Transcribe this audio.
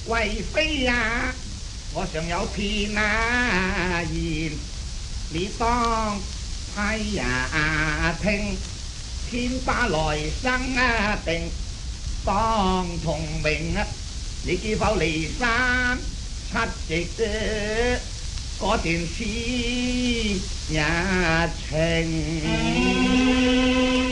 貴妃啊，我尚有片言，你當睇聽，天花來生定當同名啊！你知否離山七夕嗰段詩也情。